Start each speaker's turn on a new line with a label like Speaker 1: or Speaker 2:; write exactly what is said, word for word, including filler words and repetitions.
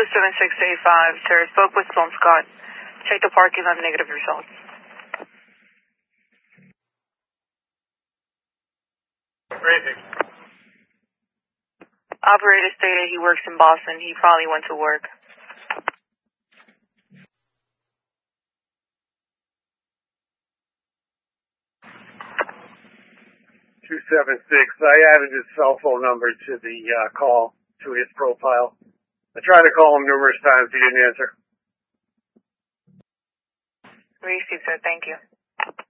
Speaker 1: seven six eight five, sir. Spoke with Sloan Scott. Check the parking on negative results.
Speaker 2: Rating.
Speaker 1: Operator stated he works in Boston. He probably went to work.
Speaker 2: two seven six. I added his cell phone number to the uh, call, to his profile. I tried to call him numerous times. He didn't answer.
Speaker 1: Received, sir. Thank you.